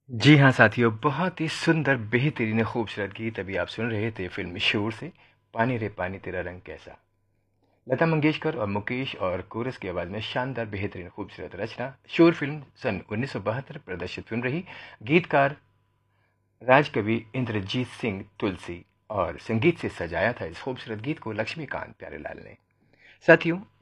जी हाँ साथियों, बहुत ही सुंदर बेहतरीन खूबसूरत गीत अभी आप सुन रहे थे फिल्म शोर से। पानी रे पानी तेरा रंग कैसा। लता मंगेशकर और मुकेश और कोरस की आवाज़ में शानदार बेहतरीन खूबसूरत रचना। शोर फिल्म सन 1972 प्रदर्शित फिल्म रही। गीतकार राजकवि इंद्रजीत सिंह तुलसी और संगीत से सजाया था इस खूबसूरत गीत को लक्ष्मीकांत प्यारेलाल ने। साथियों,